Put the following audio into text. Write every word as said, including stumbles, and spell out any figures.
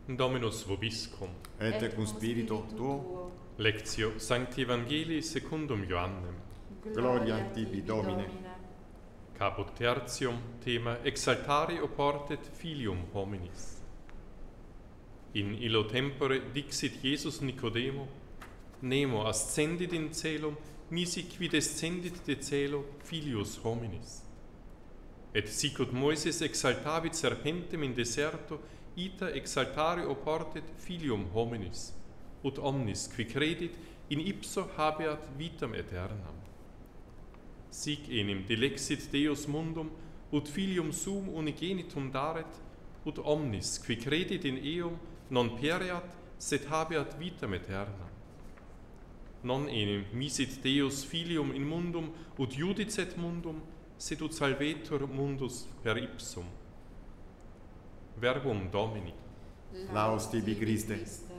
Dominus vobiscum. Et cum spiritu tuo, Lectio Sancti Evangelii secundum Ioannem. gloria tibi Domine. Caput tertium, thema Exaltare oportet filium hominis. In illo tempore dixit Iesus Nicodemo, Nemo ascendit in caelum, nisi qui descendit de caelo filius hominis. Et sicut Moises exaltavit serpentem in deserto, ita exaltare oportet filium hominis, ut omnis qui credit in ipso habeat vitam aeternam. Sic enim dilexit Deus mundum, ut filium suum unigenitum daret, ut omnis qui credit in eum non pereat, sed habeat vitam aeternam. Non enim misit Deus filium in mundum, ut judicet mundum, sed ut salvetur mundus per ipsum. Verbum Domini. Laus tibi Christe.